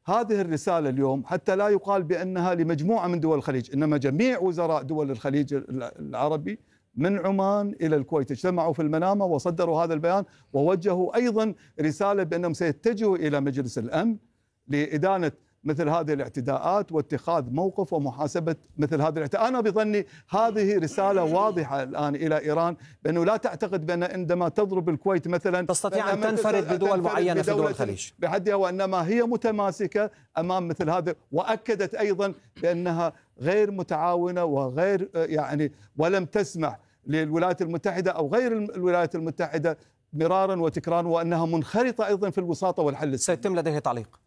هذه الرسالة اليوم حتى لا يقال بأنها لمجموعة من دول الخليج، إنما جميع وزراء دول الخليج العربي من عمان إلى الكويت اجتمعوا في المنامة وصدروا هذا البيان، ووجهوا أيضا رسالة بأنهم سيتجهوا إلى مجلس الأمن لإدانة مثل هذه الاعتداءات واتخاذ موقف ومحاسبة مثل هذه الاعتداءات. أنا بظني هذه رسالة واضحة الآن إلى إيران بأنه لا تعتقد بأن عندما تضرب الكويت مثلا تستطيع أن تنفرد بدول معينة في دول الخليج بحدها، وإنما هي متماسكة أمام مثل هذا. وأكدت أيضا بأنها غير متعاونة وغير يعني ولم تسمح للولايات المتحدة أو غير الولايات المتحدة مرارا وتكرارا، وأنها منخرطة أيضا في الوساطة والحل. سيتم لديه تعليق.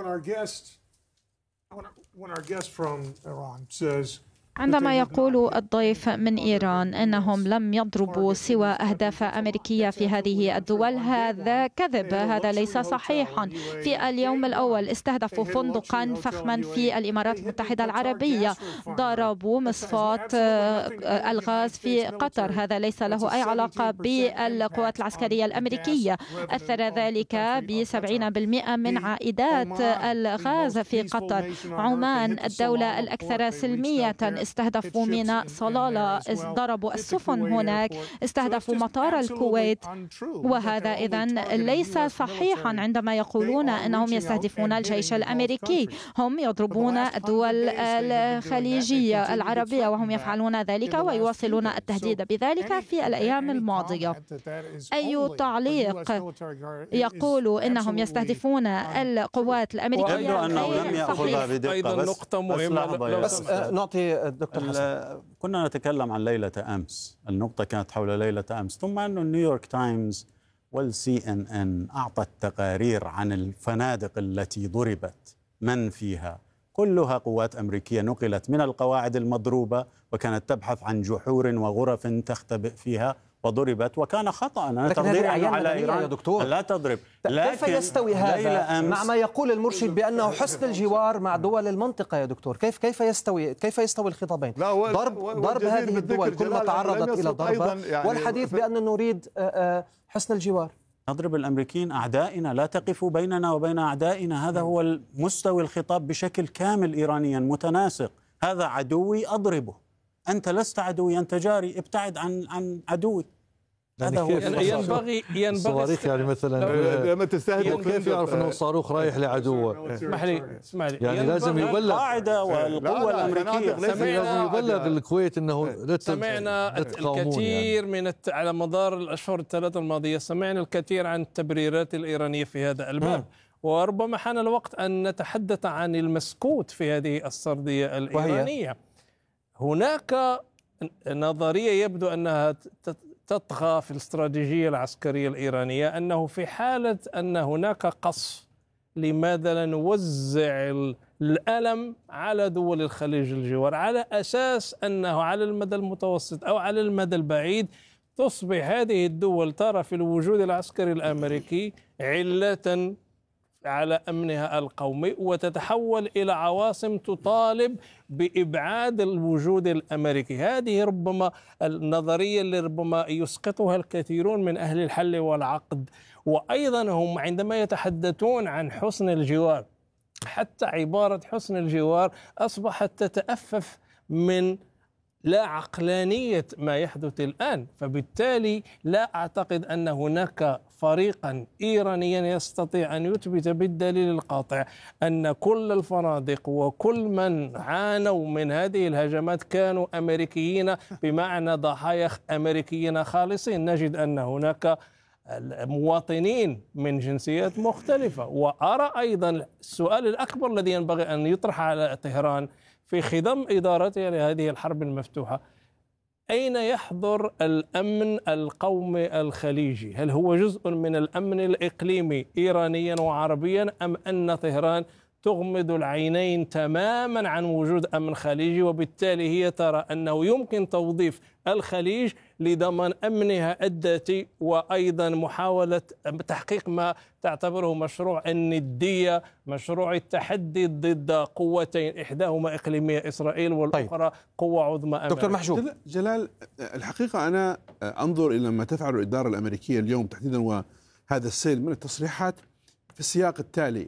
When our guest from Iran says عندما يقول الضيف من إيران أنهم لم يضربوا سوى أهداف أمريكية في هذه الدول، هذا كذب، هذا ليس صحيحا. في اليوم الأول استهدفوا فندقا فخما في الإمارات المتحدة العربية، ضربوا مصفاة الغاز في قطر، هذا ليس له أي علاقة بالقوات العسكرية الأمريكية. أثر ذلك ب70% من عائدات الغاز في قطر. عمان الدولة الأكثر سلمية استهدفوا ميناء صلالة، ضربوا السفن هناك، استهدفوا مطار الكويت، وهذا إذن ليس صحيحا عندما يقولون أنهم يستهدفون الجيش الأمريكي. هم يضربون الدول الخليجية العربية وهم يفعلون ذلك ويواصلون التهديد بذلك في الأيام الماضية. أي تعليق يقول أنهم يستهدفون القوات الأمريكية غير صحيح. أيضا نقطة مهمة بس نعطي كنا نتكلم عن ليلة أمس، النقطة كانت حول ليلة أمس، ثم أن نيويورك تايمز والCNN أعطت تقارير عن الفنادق التي ضربت، من فيها كلها قوات أمريكية نقلت من القواعد المضروبة وكانت تبحث عن جحور وغرف تختبئ فيها وضربت، وكان خطأ. أنا تقديري على إيران يا دكتور لا تضرب. كيف يستوي هذا مع ما يقول المرشد بأنه حسن الجوار مع دول المنطقة يا دكتور؟ كيف يستوي الخطابين؟ ضرب هذه الدول كلما تعرضت إلى ضربة، يعني والحديث بأن نريد حسن الجوار. نضرب الأمريكيين أعدائنا، لا تقفوا بيننا وبين أعدائنا. هذا هو المستوى الخطاب بشكل كامل إيرانيا متناسق. هذا عدوي أضربه، أنت لست عدوي، أنت جاري، ابتعد عن عدوي. هذا هو ينبغي الصواريخ يعني مثلا لما تستهدف كيف يعرف انه الصاروخ رايح لعدوه؟ اسمح لي يعني لازم يبلغ القاعدة والقوة الأمريكية، لازم يبلغ الكويت انه سمعنا الكثير من على مدار الأشهر الثلاثة الماضية، سمعنا الكثير عن التبريرات الإيرانية في هذا الباب، وربما حان الوقت أن نتحدث عن المسكوت في هذه السردية الإيرانية. هناك نظرية يبدو أنها تطغى في الاستراتيجية العسكرية الإيرانية، أنه في حالة أن هناك قصف، لماذا لا نوزع الألم على دول الخليج الجوار، على أساس أنه على المدى المتوسط أو على المدى البعيد تصبح هذه الدول ترى في الوجود العسكري الأمريكي علة على أمنها القومي، وتتحول إلى عواصم تطالب بإبعاد الوجود الأمريكي. هذه ربما النظرية اللي ربما يسقطها الكثيرون من أهل الحل والعقد. وأيضا هم عندما يتحدثون عن حسن الجوار، حتى عبارة حسن الجوار أصبحت تتأفف من لا عقلانية ما يحدث الآن. فبالتالي لا أعتقد أن هناك فريقا إيرانيا يستطيع أن يثبت بالدليل القاطع أن كل الفنادق وكل من عانوا من هذه الهجمات كانوا أمريكيين، بمعنى ضحايا أمريكيين خالصين. نجد أن هناك مواطنين من جنسيات مختلفة. وأرى أيضا السؤال الأكبر الذي ينبغي أن يطرح على طهران في خضم إدارتها لهذه الحرب المفتوحة: أين يحضر الأمن القومي الخليجي؟ هل هو جزء من الأمن الإقليمي إيرانيا وعربيا، أم أن طهران تغمض العينين تماما عن وجود أمن خليجي، وبالتالي هي ترى أنه يمكن توظيف الخليج لضمان أمنها الذاتي، وأيضا محاولة تحقيق ما تعتبره مشروع الندية، مشروع التحدي ضد قوتين، إحداهما إقليمية إسرائيل والأخرى قوة عظمى أمريكا. دكتور محجوب جلال، الحقيقة أنا أنظر إلى ما تفعل الإدارة الأمريكية اليوم تحديدا، وهذا السيل من التصريحات في السياق التالي: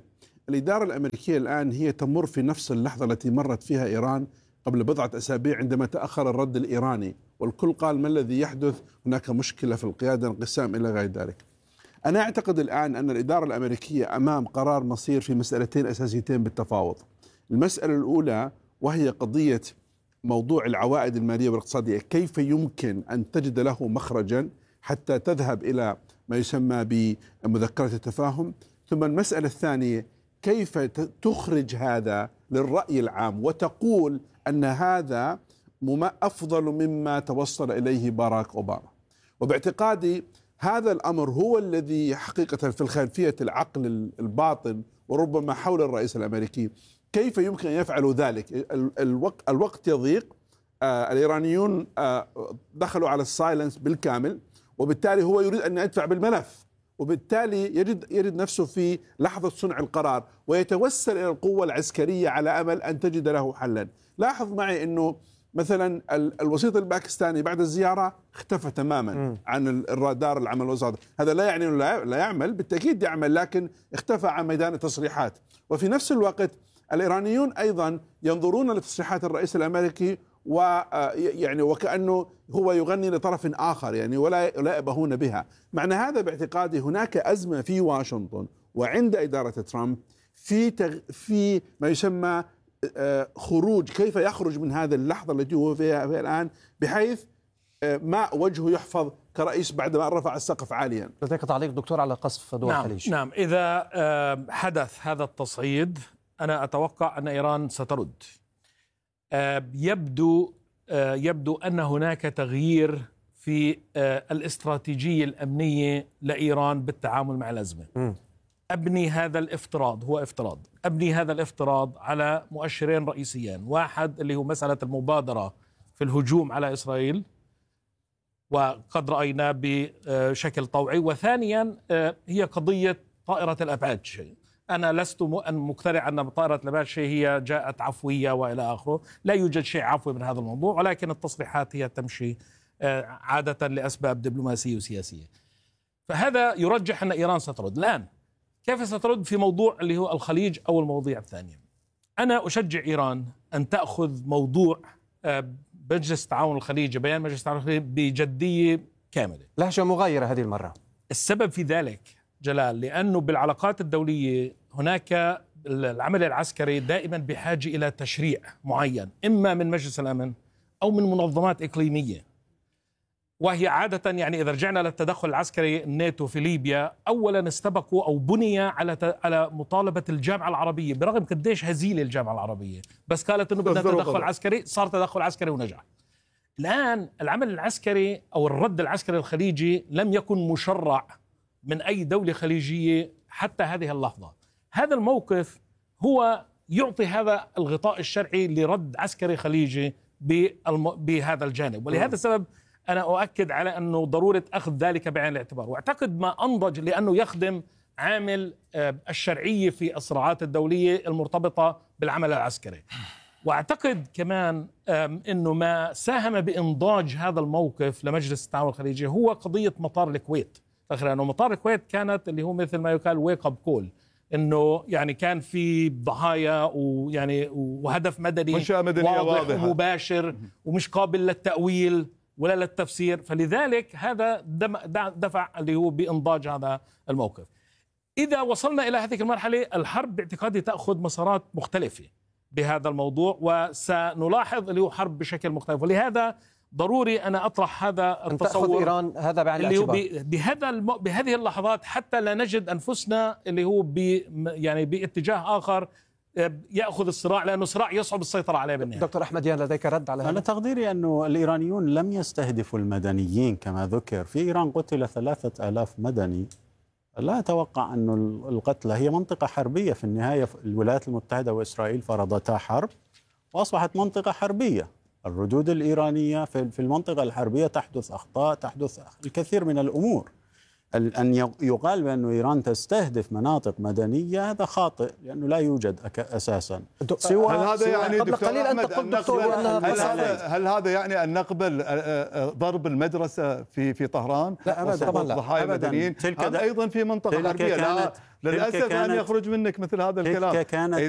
الإدارة الأمريكية الآن هي تمر في نفس اللحظة التي مرت فيها إيران قبل بضعة أسابيع عندما تأخر الرد الإيراني، والكل قال ما الذي يحدث، هناك مشكلة في القيادة، انقسام إلى غير ذلك. أنا أعتقد الآن أن الإدارة الأمريكية أمام قرار مصير في مسألتين أساسيتين بالتفاوض. المسألة الأولى وهي قضية موضوع العوائد المالية والاقتصادية، كيف يمكن أن تجد له مخرجا حتى تذهب إلى ما يسمى بمذكرة التفاهم. ثم المسألة الثانية كيف تخرج هذا للرأي العام وتقول أن هذا أفضل مما توصل إليه باراك أوباما. وباعتقادي هذا الأمر هو الذي حقيقة في الخلفية العقل الباطن وربما حول الرئيس الأمريكي، كيف يمكن أن يفعلوا ذلك؟ الوقت يضيق، الإيرانيون دخلوا على السايلنس بالكامل، وبالتالي هو يريد أن يدفع بالملف، وبالتالي يجد نفسه في لحظة صنع القرار ويتوسل إلى القوة العسكرية على أمل أن تجد له حلا. لاحظ معي أنه مثلا الوسيط الباكستاني بعد الزيارة اختفى تماما عن الرادار العمل الوسط. هذا لا يعني أنه لا يعمل، بالتأكيد يعمل، لكن اختفى عن ميدان التصريحات. وفي نفس الوقت الإيرانيون أيضا ينظرون لتصريحات الرئيس الأمريكي ويعني وكأنه هو يغني لطرف آخر يعني ولا يبهون بها. معنى هذا باعتقادي هناك أزمة في واشنطن وعند إدارة ترامب في ما يسمى خروج، كيف يخرج من هذه اللحظة التي هو فيها الآن بحيث ما وجهه يحفظ كرئيس بعدما رفع السقف عاليا. لديك تعليق دكتور على قصف دول الخليج؟ نعم، إذا حدث هذا التصعيد أنا أتوقع أن إيران سترد. يبدو أن هناك تغيير في الاستراتيجية الأمنية لإيران بالتعامل مع الأزمة. أبني هذا الافتراض، هو افتراض، أبني هذا الافتراض على مؤشرين رئيسيين. واحد اللي هو مسألة المبادرة في الهجوم على إسرائيل، وقد رأينا بشكل طوعي. وثانيا هي قضية طائرة الأبعاد. شيء أنا لست مقتنع أن طائرة الأبعاد شيء هي جاءت عفوية وإلى آخره، لا يوجد شيء عفوي من هذا الموضوع، ولكن التصريحات هي تمشي عادة لأسباب دبلوماسية وسياسية. فهذا يرجح أن إيران سترد. الآن كيف سترد في موضوع اللي هو الخليج أو المواضيع الثانية؟ أنا أشجع إيران أن تأخذ موضوع مجلس التعاون الخليجي، بيان مجلس التعاون الخليجي بجدية كاملة. لهجة مغايرة هذه المرة. السبب في ذلك جلال لأنه بالعلاقات الدولية هناك العمل العسكري دائما بحاجة إلى تشريع معين، إما من مجلس الأمن أو من منظمات إقليمية، وهي عادة يعني إذا رجعنا للتدخل العسكري الناتو في ليبيا أولا استبقوا أو بني على مطالبة الجامعة العربية، برغم قديش هزيلة الجامعة العربية، بس قالت أنه بدنا تدخل عسكري، صار تدخل عسكري ونجح. الآن العمل العسكري أو الرد العسكري الخليجي لم يكن مشرع من أي دولة خليجية حتى هذه اللحظة. هذا الموقف هو يعطي هذا الغطاء الشرعي لرد عسكري خليجي بهذا الجانب، ولهذا السبب أنا أؤكد على أنه ضرورة أخذ ذلك بعين الاعتبار، وأعتقد ما أنضج لأنه يخدم عامل الشرعية في الصراعات الدولية المرتبطة بالعمل العسكري. وأعتقد كمان أنه ما ساهم بإنضاج هذا الموقف لمجلس التعاون الخليجي هو قضية مطار الكويت. لأنه مطار الكويت كانت اللي هو مثل ما يقال ويك اب كول، انه يعني كان في ضحايا ويعني وهدف مدني واضح ومباشر ومش قابل للتأويل ولا للتفسير، فلذلك هذا دفع اللي هو بإنضاج هذا الموقف. إذا وصلنا إلى هذه المرحلة الحرب باعتقادي تأخذ مسارات مختلفة بهذا الموضوع، وسنلاحظ اللي هو حرب بشكل مختلف، ولهذا ضروري أنا أطرح هذا التصور إيران هذا بعين الاعتبار بهذه اللحظات حتى لا نجد أنفسنا اللي هو يعني باتجاه آخر يأخذ الصراع، لأنه صراع يصعب السيطرة عليه بالنهاية. دكتور أحمديان لديك رد على هذا؟ أنا تقديري أنه الإيرانيون لم يستهدفوا المدنيين كما ذكر. في إيران قتل 3000 مدني. لا أتوقع أن القتل هي منطقة حربية في النهاية. الولايات المتحدة وإسرائيل فرضتا حرب وأصبحت منطقة حربية. الردود الإيرانية في المنطقة الحربية تحدث أخطاء، تحدث الكثير من الأمور. أن يقال بأن إيران تستهدف مناطق مدنية هذا خاطئ، لأنه لا يوجد أساسا. هل هذا يعني قبل قليل أنت قلت دكتور هل هذا يعني أن نقبل ضرب المدرسة في طهران؟ لا أبدا، طبعا لا ضحايا مدنيين أيضا في منطقة غربية. للأسف أن يخرج منك مثل هذا الكلام.